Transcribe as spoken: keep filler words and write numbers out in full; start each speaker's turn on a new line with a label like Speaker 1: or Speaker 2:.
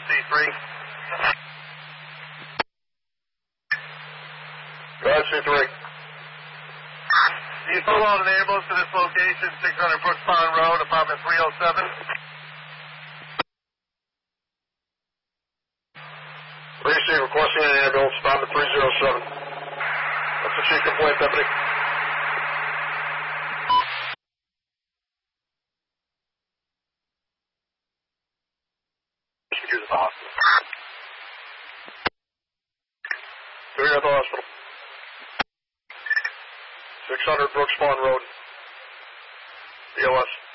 Speaker 1: C three.
Speaker 2: Go ahead, C three.
Speaker 1: You pull out an ambulance to this location, six hundred Brooks Pond Road, apartment three oh seven.
Speaker 2: Receive requesting an ambulance, apartment three oh seven. What's the chief complaint, deputy? Secure the hospital. Go here at the hospital. six hundred Brooks Pond Road. B O S.